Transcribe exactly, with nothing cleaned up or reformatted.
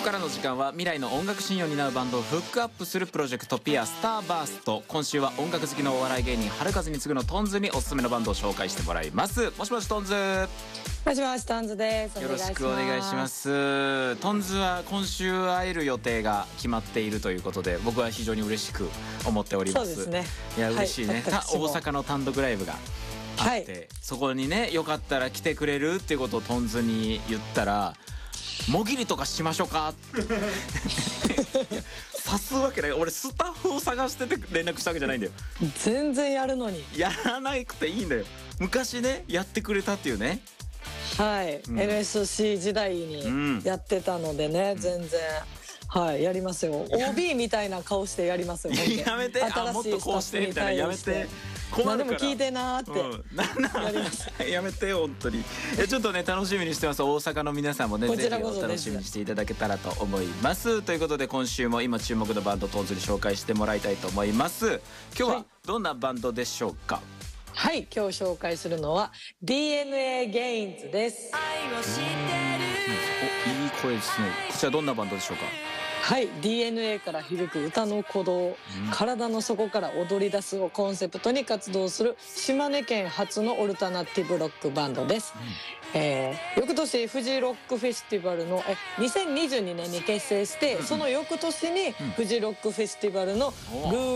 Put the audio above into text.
からの時間は未来の音楽シーンを担うバンドをフックアップするプロジェクトピアスターバースト。今週は音楽好きのお笑い芸人春風に次ぐのトンズにおすすめのバンドを紹介してもらいます。もしもしトンズ。 もしもしトンズです。 よろしくお願いします。トンズは今週会える予定が決まっているということで、僕は非常に嬉しく思っております。 そうですね。 いや嬉しいね、 はい、 大阪の単独ライブがあって、はい、そこにねよかったら来てくれるっていうことをトンズに言ったら、もぎりとかしましょうかさすわけない。俺スタッフを探してて連絡したわけじゃないんだよ。 全然やるのにやらなくていいんだよ。昔ねやってくれたっていうね。 はい、うん、エヌエスシー 時代にやってたのでね、うん、全然はいやりますよ。 オービー みたいな顔してやりますよ。 やめて、あもっとこうしてみたいな、やめて、 困るから。でも聞いてなーって、うん、やりますやめて本当に。えちょっとね楽しみにしてます。大阪の皆さんもねぜひお楽しみにしていただけたらと思います。ということで今週も今注目のバンドトンズに紹介してもらいたいと思います。今日はどんなバンドでしょうか？ はい、今日紹介するのは ディーエヌエー ゲインズです。愛を知ってる。 お、いい声ですね。こちらどんなバンドでしょうか？ はい、ディーエヌエー から響く歌の鼓動、うん、体の底から踊り出すをコンセプトに活動する島根県初のオルタナティブロックバンドです。うん、えー、翌年フジロックフェスティバルのえにせんにじゅうにねんに結成して、うん、その翌年にフジロックフェスティバルのルー